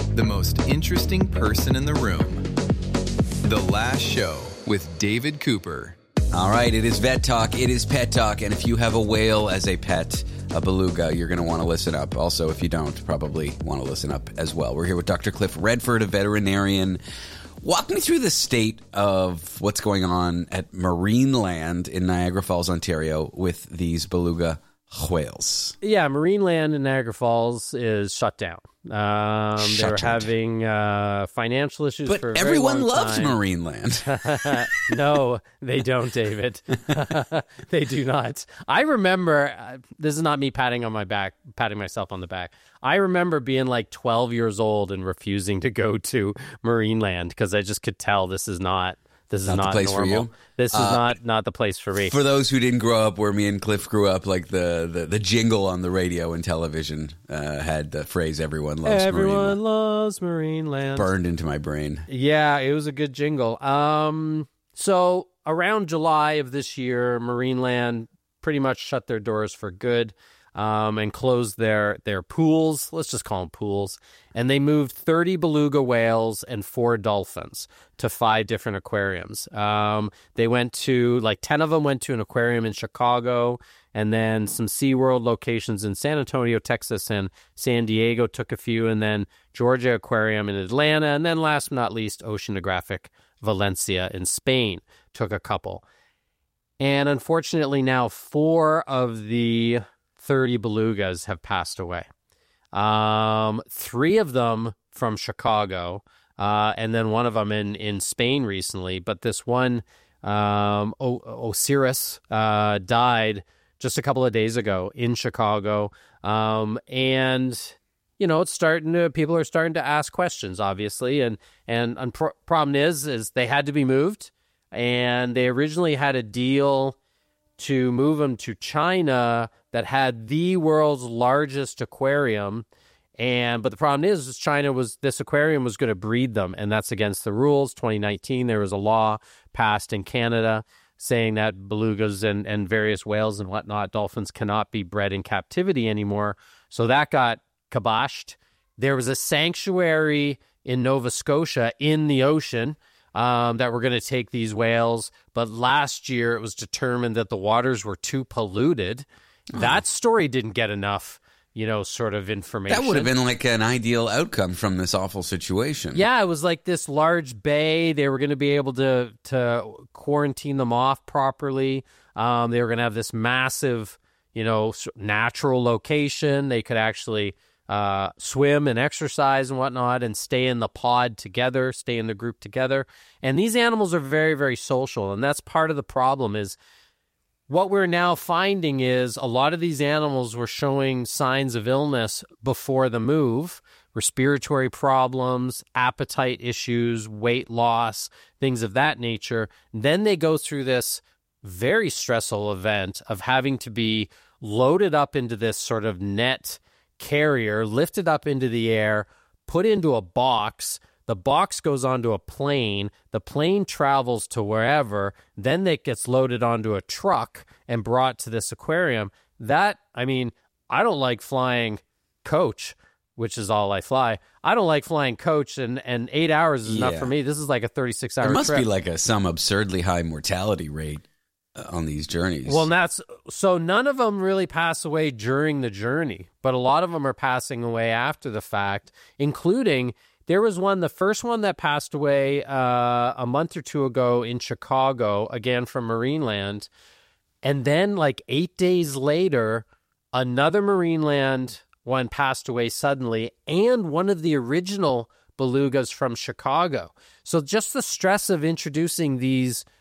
the most interesting person in the room. The Last Show with David Cooper. All right, it is Vet Talk, it is Pet Talk, and if you have a whale as a pet, a beluga, you're going to want to listen up. Also, if you don't, probably want to listen up as well. We're here with Dr. Cliff Redford, a veterinarian. Walk me through the state of what's going on at Marineland in Niagara Falls, Ontario, with these beluga whales. Yeah, Marineland in Niagara Falls is shut down. They're having financial issues for a very everyone long loves time. Marineland. No, they don't, David. They do not. I remember, this is not me patting myself on the back. I remember being like 12 years old and refusing to go to Marineland because I just could tell this is not the place for you. This is not the place for me. For those who didn't grow up where me and Cliff grew up, like the jingle on the radio and television had the phrase "Everyone loves Everyone loves Marineland." Burned into my brain. Yeah, it was a good jingle. So around July of this year, Marineland pretty much shut their doors for good. And closed their pools, let's just call them pools, and they moved 30 beluga whales and 4 dolphins to 5 different aquariums. They went to, 10 of them went to an aquarium in Chicago, and then some SeaWorld locations in San Antonio, Texas, and San Diego took a few, and then Georgia Aquarium in Atlanta, and then last but not least, Oceanographic Valencia in Spain took a couple. And unfortunately now 4 of the 30 belugas have passed away. 3 of them from Chicago, and then one of them in Spain recently. But this one, Osiris, died just a couple of days ago in Chicago. And it's people are starting to ask questions, obviously. And problem is they had to be moved, and they originally had a deal to move them to China that had the world's largest aquarium. But the problem is this aquarium was going to breed them, and that's against the rules. 2019, there was a law passed in Canada saying that belugas and various whales and whatnot, dolphins, cannot be bred in captivity anymore. So that got kiboshed. There was a sanctuary in Nova Scotia in the ocean that were going to take these whales, but last year it was determined that the waters were too polluted. That story didn't get enough, sort of information. That would have been like an ideal outcome from this awful situation. Yeah, it was like this large bay. They were going to be able to quarantine them off properly. They were going to have this massive, natural location. They could actually swim and exercise and whatnot and stay in the pod together, stay in the group together. And these animals are very, very social. And that's part of the problem is what we're now finding is a lot of these animals were showing signs of illness before the move, respiratory problems, appetite issues, weight loss, things of that nature. Then they go through this very stressful event of having to be loaded up into this sort of net carrier, lifted up into the air, put into a box. The box goes onto a plane. The plane travels to wherever. Then it gets loaded onto a truck and brought to this aquarium. I don't like flying coach, which is all I fly. I don't like flying coach, and 8 hours is enough for me. This is like a 36-hour trip. There must be like some absurdly high mortality rate on these journeys. Well, so none of them really pass away during the journey, but a lot of them are passing away after the fact, including there was the first one that passed away a month or 2 ago in Chicago, again from Marineland. And then 8 days later, another Marineland one passed away suddenly, and one of the original belugas from Chicago. So just the stress of introducing these